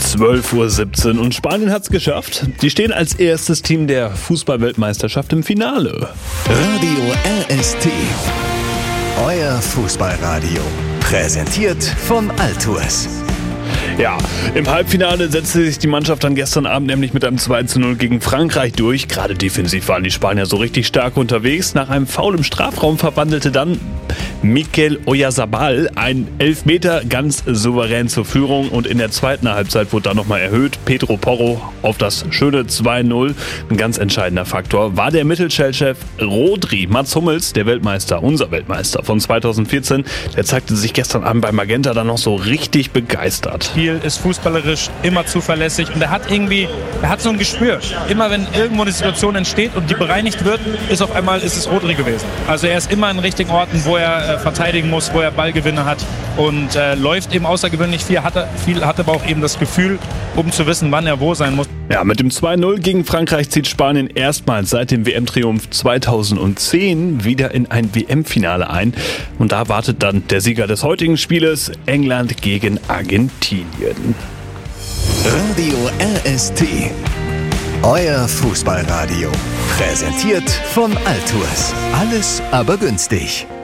12:17 Uhr und Spanien hat's geschafft. Die stehen als erstes Team der Fußball-Weltmeisterschaft im Finale. Radio RST. Euer Fußballradio. Präsentiert von Altues. Ja, im Halbfinale setzte sich die Mannschaft dann gestern Abend nämlich mit einem 2:0 gegen Frankreich durch. Gerade defensiv waren die Spanier so richtig stark unterwegs. Nach einem Foul im Strafraum verwandelte dann Mikel Oyarzabal ein Elfmeter ganz souverän zur Führung. Und in der zweiten Halbzeit wurde dann nochmal erhöht. Pedro Porro auf das schöne 2:0. Ein ganz entscheidender Faktor war der Mittelfeldchef Rodri. Mats Hummels, der Weltmeister, unser Weltmeister von 2014, der zeigte sich gestern Abend bei Magenta dann noch so richtig begeistert. Ist fußballerisch immer zuverlässig und er hat so ein Gespür. Immer wenn irgendwo eine Situation entsteht und die bereinigt wird, ist es Rodri gewesen. Also er ist immer an richtigen Orten, wo er verteidigen muss, wo er Ballgewinne hat und läuft eben außergewöhnlich viel, hat aber auch eben das Gefühl, um zu wissen, wann er wo sein muss. Ja, mit dem 2:0 gegen Frankreich zieht Spanien erstmals seit dem WM-Triumph 2010 wieder in ein WM-Finale ein. Und da wartet dann der Sieger des heutigen Spieles, England gegen Argentinien. Radio RST. Euer Fußballradio. Präsentiert von Altues. Alles aber günstig.